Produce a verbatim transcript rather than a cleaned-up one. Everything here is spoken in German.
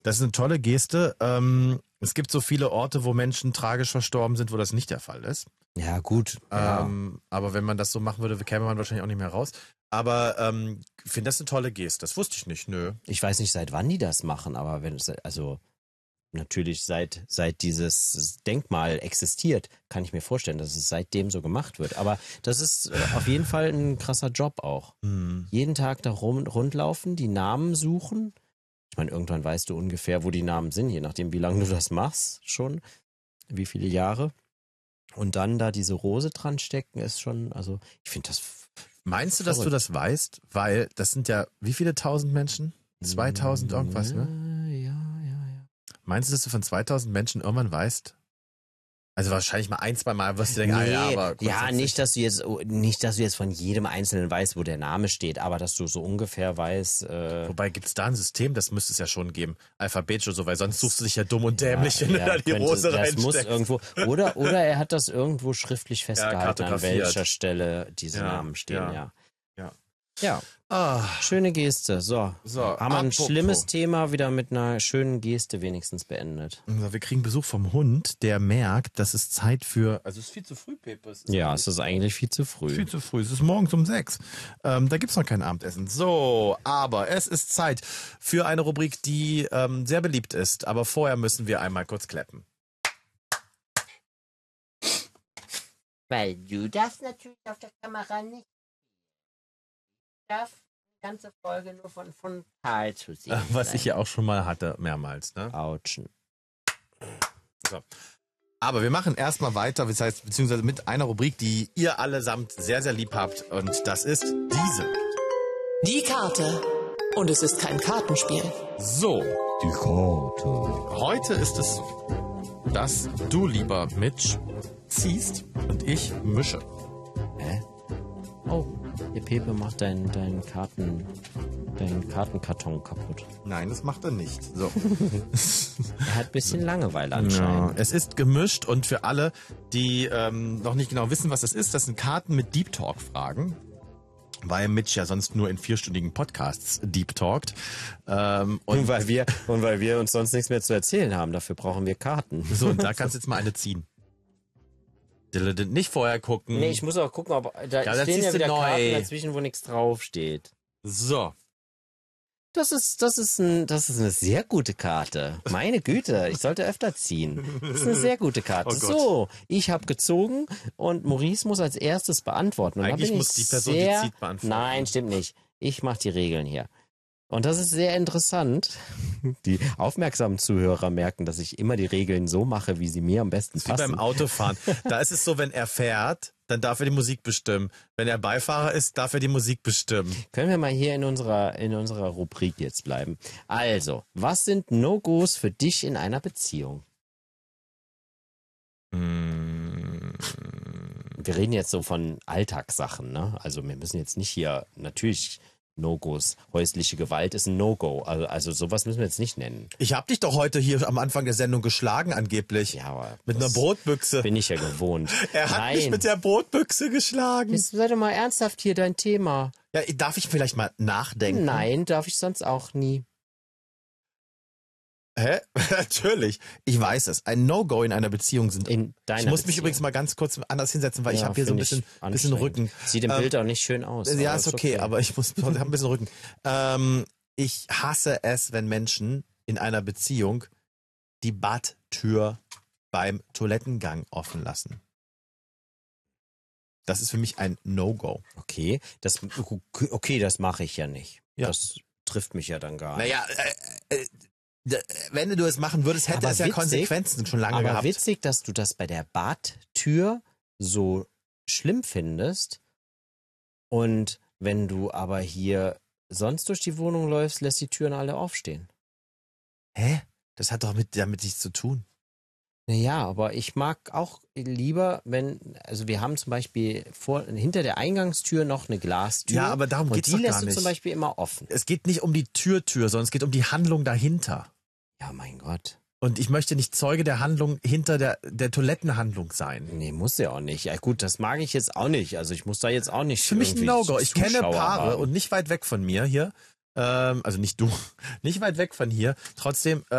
Das ist eine tolle Geste. Ähm, es gibt so viele Orte, wo Menschen tragisch verstorben sind, wo das nicht der Fall ist. Ja, gut. Ja. Ähm, aber wenn man das so machen würde, käme man wahrscheinlich auch nicht mehr raus. Aber ähm, ich finde das eine tolle Geste. Das wusste ich nicht, nö. Ich weiß nicht, seit wann die das machen, aber wenn es, also natürlich seit, seit dieses Denkmal existiert, kann ich mir vorstellen, dass es seitdem so gemacht wird. Aber das ist äh, auf jeden Fall ein krasser Job auch. Hm. Jeden Tag da rum, rundlaufen, die Namen suchen. Ich meine, irgendwann weißt du ungefähr, wo die Namen sind, je nachdem, wie lange du das machst schon, wie viele Jahre. Und dann da diese Rose dran stecken, ist schon, also ich finde das. Meinst du, dass verrückt. Du das weißt? Weil das sind ja, wie viele tausend Menschen? zweitausend irgendwas, ne? Ja, ja, ja. Meinst du, dass du von zweitausend Menschen irgendwann weißt? Also wahrscheinlich mal ein, zwei Mal wirst du denken, nee, ah ja, aber ja, nicht, dass du jetzt, nicht, dass du jetzt von jedem Einzelnen weißt, wo der Name steht, aber dass du so ungefähr weißt. Äh Wobei, gibt es da ein System, das müsste es ja schon geben, alphabetisch oder so, weil sonst suchst du dich ja dumm und dämlich, ja, wenn ja, du da die könnte, Rose das reinsteckst. muss irgendwo, oder, oder er hat das irgendwo schriftlich festgehalten, ja, an welcher Stelle diese ja, Namen stehen, ja. ja. Ja. Ja. Ah. Schöne Geste. So. So, haben wir ein apropos. schlimmes Thema wieder mit einer schönen Geste wenigstens beendet. Wir kriegen Besuch vom Hund, der merkt, dass es Zeit für. Also es ist viel zu früh, Pepe. Es ist ja, es ist eigentlich viel zu früh. Viel zu früh. Es ist morgens um sechs. Ähm, da gibt's noch kein Abendessen. So, aber es ist Zeit für eine Rubrik, die ähm, sehr beliebt ist. Aber vorher müssen wir einmal kurz klappen. Weil du das natürlich auf der Kamera nicht. Ich darf die ganze Folge nur von frontal zu sehen. Was sein. ich ja auch schon mal hatte, mehrmals. Ne? Autschen. So. Aber wir machen erstmal weiter, das heißt, beziehungsweise mit einer Rubrik, die ihr allesamt sehr, sehr lieb habt. Und das ist diese. Die Karte. Und es ist kein Kartenspiel. So. Die Karte. Heute ist es so, dass du, lieber Mitch, ziehst und ich mische. Hä? Oh, der Pepe macht deinen dein Karten, deinen Kartenkarton kaputt. Nein, das macht er nicht. So. Er hat ein bisschen Langeweile Ja, anscheinend. es ist gemischt und für alle, die ähm, noch nicht genau wissen, was das ist, das sind Karten mit Deep Talk-Fragen. Weil Mitch ja sonst nur in vierstündigen Podcasts deep talkt. Ähm, und, Und weil wir und weil wir uns sonst nichts mehr zu erzählen haben, dafür brauchen wir Karten. so, und da kannst du jetzt mal eine ziehen. Nicht vorher gucken. Nee, ich muss auch gucken, ob da Ja, dann stehen ziehst ja du wieder neu. Karten dazwischen, wo nichts draufsteht. So. Das ist, das ist ein, das ist eine sehr gute Karte. Meine Güte, ich sollte öfter ziehen. Das ist eine sehr gute Karte. Oh Gott. So, ich habe gezogen und Maurice muss als erstes beantworten. Und da Eigentlich bin muss ich die Person, die sehr, zieht, beantworten. Nein, stimmt nicht. Ich mache die Regeln hier. Und das ist sehr interessant. Die aufmerksamen Zuhörer merken, dass ich immer die Regeln so mache, wie sie mir am besten Das ist wie passen. beim Autofahren. Da ist es so, wenn er fährt, dann darf er die Musik bestimmen. Wenn er Beifahrer ist, darf er die Musik bestimmen. Können wir mal hier in unserer, in unserer Rubrik jetzt bleiben. Also, was sind No-Gos für dich in einer Beziehung? Hm. Wir reden jetzt so von Alltagssachen, ne? Also wir müssen jetzt nicht hier, natürlich No-Gos. Häusliche Gewalt ist ein No-Go. Also, also sowas müssen wir jetzt nicht nennen. Ich hab dich doch heute hier am Anfang der Sendung geschlagen, angeblich. Ja, aber Mit einer das Brotbüchse. bin ich ja gewohnt. Er hat Nein. mich mit der Brotbüchse geschlagen. Jetzt sei doch mal ernsthaft hier dein Thema. Ja, darf ich vielleicht mal nachdenken? Nein, darf ich sonst auch nie. Hä? Natürlich. Ich weiß es. Ein No-Go in einer Beziehung sind. In deiner Ich muss mich Beziehung. übrigens mal ganz kurz anders hinsetzen, weil ich Ja, habe hier so ein find ich bisschen, bisschen anstrengend. Rücken. Sieht im Ähm, Bild auch nicht schön aus. Ja, aber ist okay, aber ich muss ich hab ein bisschen Rücken. Ähm, ich hasse es, wenn Menschen in einer Beziehung die Badtür beim Toilettengang offen lassen. Das ist für mich ein No-Go. Okay, das, okay, das mache ich ja nicht. Ja. Das trifft mich ja dann gar nicht. Naja, äh, äh, d- wenn du es machen würdest, hätte Aber es ja witzig, Konsequenzen schon lange Aber gehabt. witzig, dass du das bei der Badtür so schlimm findest. Und wenn du aber hier sonst durch die Wohnung läufst, lässt die Türen alle aufstehen. Hä? Das hat doch mit damit nichts zu tun. Naja, aber ich mag auch lieber, wenn, also wir haben zum Beispiel vor, hinter der Eingangstür noch eine Glastür. Ja, aber darum und geht's die doch gar lässt du nicht. zum Beispiel immer offen. Es geht nicht um die Türtür, sondern es geht um die Handlung dahinter. Ja, mein Gott. Und ich möchte nicht Zeuge der Handlung hinter der, der Toilettenhandlung sein. Nee, muss ja auch nicht. Ja gut, das mag ich jetzt auch nicht. Also ich muss da jetzt auch nicht Für mich ein irgendwie No-Go. Ich kenne Zuschauer Paare haben. und nicht weit weg von mir hier, ähm, also nicht du, nicht weit weg von hier, trotzdem